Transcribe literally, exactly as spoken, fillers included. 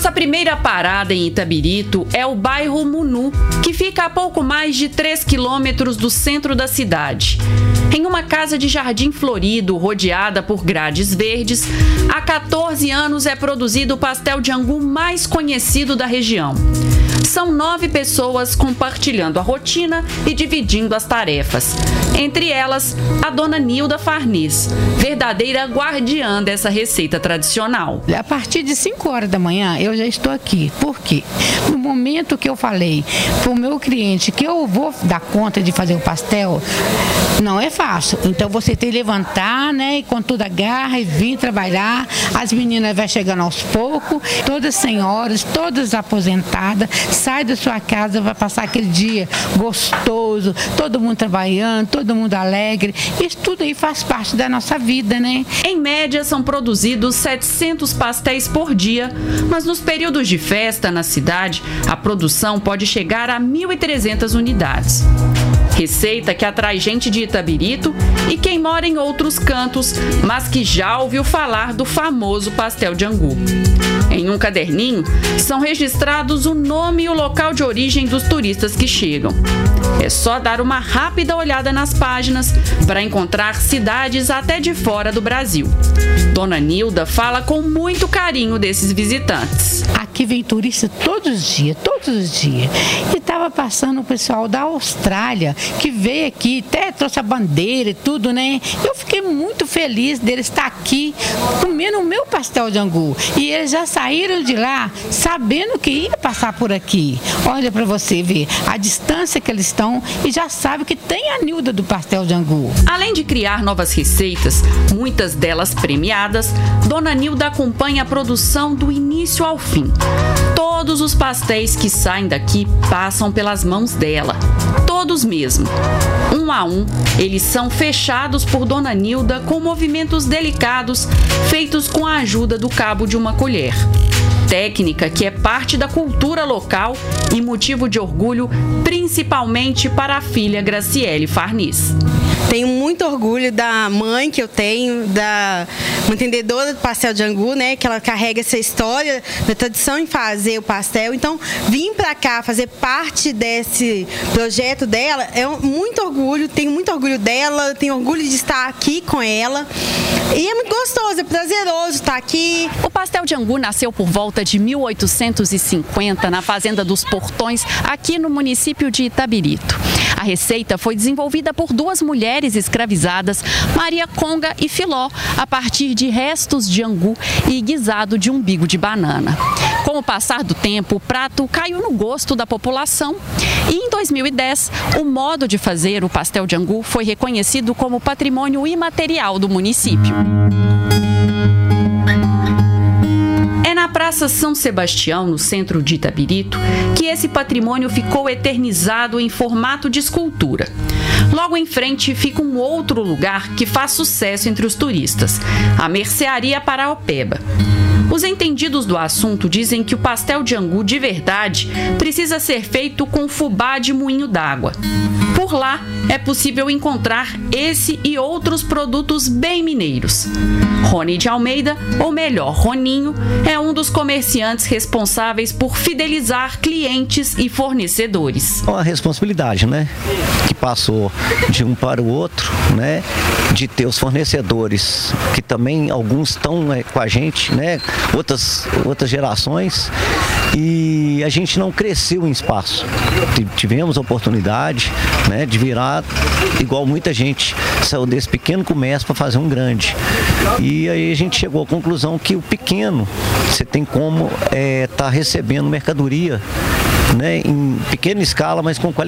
Nossa primeira parada em Itabirito é o bairro Munu, que fica a pouco mais de três quilômetros do centro da cidade. Em uma casa de jardim florido, rodeada por grades verdes, há quatorze anos é produzido o pastel de angu mais conhecido da região. São nove pessoas compartilhando a rotina e dividindo as tarefas. Entre elas, a dona Nilda Farnis, verdadeira guardiã dessa receita tradicional. A partir de cinco horas da manhã eu já estou aqui. Por quê? No momento que eu falei para o meu cliente que eu vou dar conta de fazer o pastel, não é fácil. Então você tem que levantar, né, e com toda a garra e vir trabalhar. As meninas vão chegando aos poucos, todas senhoras, todas aposentadas, sai da sua casa, vai passar aquele dia gostoso, todo mundo trabalhando, todo mundo alegre. Isso tudo aí faz parte da nossa vida, né? Em média, são produzidos setecentos pastéis por dia, mas nos períodos de festa na cidade, a produção pode chegar a mil e trezentas unidades. Receita que atrai gente de Itabirito e quem mora em outros cantos, mas que já ouviu falar do famoso pastel de angu. Em um caderninho, são registrados o nome e o local de origem dos turistas que chegam. É só dar uma rápida olhada nas páginas para encontrar cidades até de fora do Brasil. Dona Nilda fala com muito carinho desses visitantes. Aqui vem turista todos os dias, todos os dias. E estava passando o pessoal da Austrália, que veio aqui, até trouxe a bandeira e tudo, né? Eu fiquei muito feliz deles estar aqui comendo o meu pastel de angu. E eles já saíram de lá sabendo que ia passar por aqui. Olha para você ver a distância que eles estão e já sabe que tem a Nilda do pastel de angu. Além de criar novas receitas, muitas delas premiadas, Dona Nilda acompanha a produção do início ao fim. Todos os pastéis que saem daqui passam pelas mãos dela. Todos mesmo. Um a um, eles são fechados por Dona Nilda com movimentos delicados feitos com a ajuda do cabo de uma colher. Técnica que é parte da cultura local e motivo de orgulho, principalmente para a filha Graciele Farnis. Tenho muito orgulho da mãe que eu tenho, da uma entendedora do pastel de angu, né? Que ela carrega essa história da tradição em fazer o pastel. Então, vim para cá fazer parte desse projeto dela é muito orgulho. Tenho muito orgulho dela, tenho orgulho de estar aqui com ela. E é muito gostoso, é prazeroso estar aqui. O pastel de angu nasceu por volta de mil oitocentos e cinquenta na Fazenda dos Portões, aqui no município de Itabirito. A receita foi desenvolvida por duas mulheres escravizadas, Maria Conga e Filó, a partir de restos de angu e guisado de umbigo de banana. Com o passar do tempo, o prato caiu no gosto da população e em dois mil e dez, o modo de fazer o pastel de angu foi reconhecido como patrimônio imaterial do município. É na Praça São Sebastião, no centro de Itabirito, que esse patrimônio ficou eternizado em formato de escultura. Logo em frente fica um outro lugar que faz sucesso entre os turistas, a Mercearia Paraopeba. Os entendidos do assunto dizem que o pastel de angu de verdade precisa ser feito com fubá de moinho d'água. Por lá é possível encontrar esse e outros produtos bem mineiros. Rony de Almeida, ou melhor, Roninho, é um dos comerciantes responsáveis por fidelizar clientes e fornecedores. Uma responsabilidade, né? Que passou de um para o outro, né? De ter os fornecedores, que também alguns estão, né, com a gente, né? Outras, outras gerações, e a gente não cresceu em espaço. Tivemos a oportunidade, né, de virar, igual muita gente saiu desse pequeno comércio para fazer um grande. E aí a gente chegou à conclusão que o pequeno, você tem como estar é, tá recebendo mercadoria, né, em pequena escala, mas com qualidade.